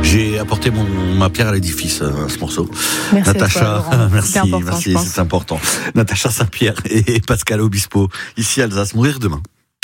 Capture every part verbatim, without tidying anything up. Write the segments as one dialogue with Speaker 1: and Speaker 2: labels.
Speaker 1: J'ai apporté mon, ma pierre à l'édifice, à ce morceau.
Speaker 2: Merci
Speaker 1: Natacha,
Speaker 2: à toi, Laurent.
Speaker 1: merci,
Speaker 2: C'est important,
Speaker 1: merci, c'est important. Natacha Saint-Pierre et Pascal Obispo, ici Alsace, mourir demain.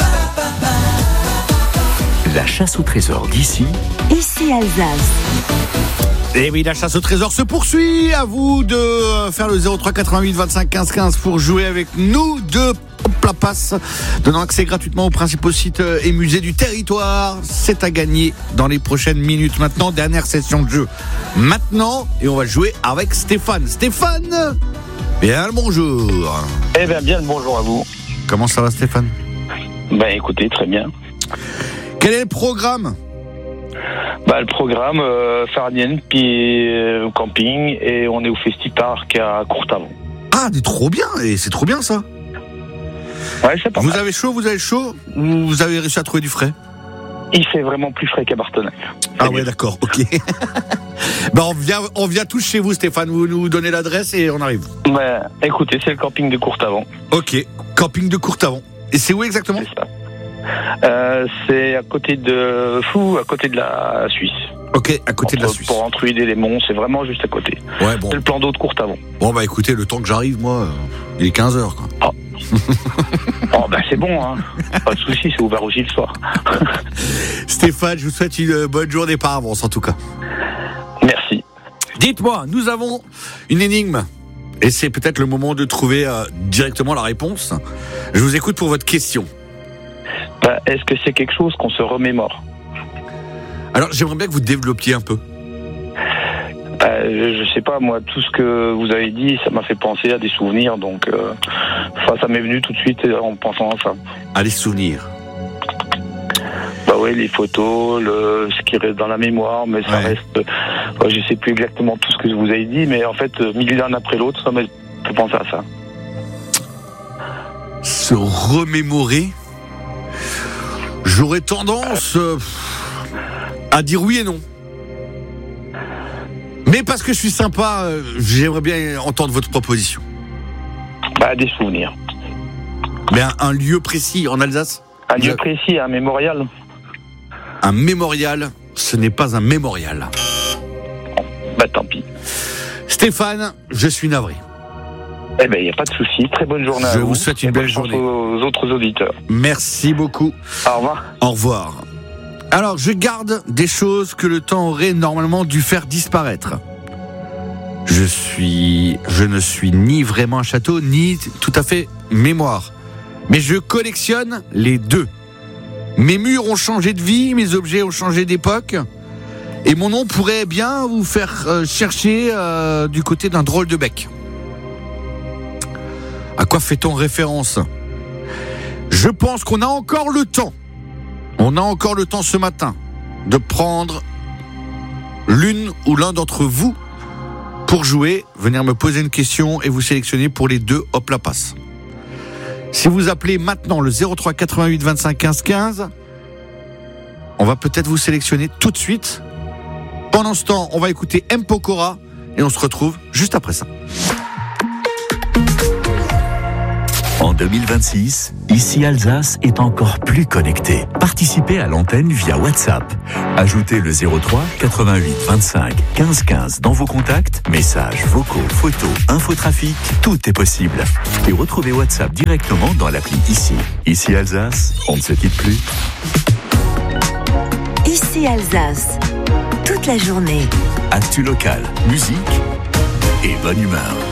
Speaker 3: La chasse au trésor d'ici.
Speaker 4: Ici Alsace.
Speaker 1: Et oui, la chasse au trésor se poursuit. À vous de faire le zéro trois quatre-vingt-huit vingt-cinq quinze quinze pour jouer avec nous de la passe, donnant accès gratuitement aux principaux sites et musées du territoire. C'est à gagner dans les prochaines minutes. Maintenant, dernière session de jeu. Maintenant, et on va jouer avec Stéphane. Stéphane, bien le bonjour.
Speaker 5: Eh bien, bien le bonjour à vous.
Speaker 1: Comment ça va, Stéphane?
Speaker 5: Ben écoutez, très bien.
Speaker 1: Quel est le programme?
Speaker 5: Bah, le programme euh, Farnienne, puis euh, camping, et on est au Festipark à Courtavon.
Speaker 1: Ah, c'est trop bien, et c'est trop bien ça.
Speaker 5: Ouais, c'est pas
Speaker 1: Vous
Speaker 5: mal.
Speaker 1: avez chaud, vous avez chaud, ou vous avez réussi à trouver du frais?
Speaker 5: Il fait vraiment plus frais qu'à Bartonnet.
Speaker 1: Ah ouais, d'accord, ok. Ben on vient, on vient tous chez vous, Stéphane. Vous nous donnez l'adresse et on arrive.
Speaker 5: Ben, écoutez, c'est le camping de Courtavon.
Speaker 1: Ok, camping de Courtavon. Et c'est où exactement?
Speaker 5: C'est ça. Euh, c'est à côté de Fou, à côté de la Suisse.
Speaker 1: Ok, à côté
Speaker 5: entre,
Speaker 1: de la Suisse.
Speaker 5: Pour Antruide et les Monts, c'est vraiment juste à côté.
Speaker 1: Ouais, bon.
Speaker 5: C'est le plan d'eau de Courtavon.
Speaker 1: Bon, bah écoutez, le temps que j'arrive, moi, euh, il est quinze heures, quoi.
Speaker 5: Oh. Oh, ben c'est bon, hein. Pas de soucis, c'est ouvert aussi le soir.
Speaker 1: Stéphane, je vous souhaite une bonne journée par avance, en tout cas.
Speaker 5: Merci.
Speaker 1: Dites-moi, nous avons une énigme. Et c'est peut-être le moment de trouver euh, directement la réponse. Je vous écoute pour votre question.
Speaker 5: Ben, est-ce que c'est quelque chose qu'on se remémore?
Speaker 1: Alors, j'aimerais bien que vous développiez un peu.
Speaker 5: Euh, je, je sais pas, moi, tout ce que vous avez dit, ça m'a fait penser à des souvenirs, donc euh, ça, ça m'est venu tout de suite en pensant à ça.
Speaker 1: Allez, souvenirs.
Speaker 5: Bah oui, les photos, le, ce qui reste dans la mémoire, mais ça
Speaker 1: Ouais.
Speaker 5: reste... Euh, je sais plus exactement tout ce que vous avez dit, mais en fait, euh, mis l'un après l'autre, ça m'a fait penser à ça.
Speaker 1: Se remémorer. J'aurais tendance euh, à dire oui et non. Mais parce que je suis sympa, euh, j'aimerais bien entendre votre proposition.
Speaker 5: Bah, des souvenirs.
Speaker 1: Mais un, un lieu précis en Alsace?
Speaker 5: Un lieu
Speaker 1: Vous-
Speaker 5: précis, un mémorial.
Speaker 1: Un mémorial, ce n'est pas un mémorial.
Speaker 5: Bah tant pis.
Speaker 1: Stéphane, je suis navré.
Speaker 5: Eh ben, il n'y a pas de souci. Très bonne journée à
Speaker 1: Je
Speaker 5: vous.
Speaker 1: vous souhaite une
Speaker 5: Et
Speaker 1: belle
Speaker 5: bonne chance
Speaker 1: journée.
Speaker 5: aux autres auditeurs.
Speaker 1: Merci beaucoup.
Speaker 5: Au revoir.
Speaker 1: Au revoir. Alors, je garde des choses que le temps aurait normalement dû faire disparaître. Je suis, je ne suis ni vraiment un château, ni tout à fait mémoire. Mais je collectionne les deux. Mes murs ont changé de vie, mes objets ont changé d'époque. Et mon nom pourrait bien vous faire euh, chercher euh, du côté d'un drôle de bec. À quoi fait-on référence? Je pense qu'on a encore le temps. On a encore le temps ce matin de prendre l'une ou l'un d'entre vous pour jouer, venir me poser une question et vous sélectionner pour les deux, hop la passe. Si vous appelez maintenant le zéro trois quatre-vingt-huit vingt-cinq quinze quinze, on va peut-être vous sélectionner tout de suite. Pendant ce temps, on va écouter M. Pokora et on se retrouve juste après ça.
Speaker 3: En deux mille vingt-six, ici Alsace est encore plus connectée. Participez à l'antenne via WhatsApp. Ajoutez le zéro trois quatre-vingt-huit vingt-cinq quinze quinze dans vos contacts, messages, vocaux, photos, infotrafic, tout est possible. Et retrouvez WhatsApp directement dans l'appli Ici. Ici Alsace, on ne se quitte plus.
Speaker 4: Ici Alsace. Toute la journée.
Speaker 3: Actu locale, musique et bonne humeur.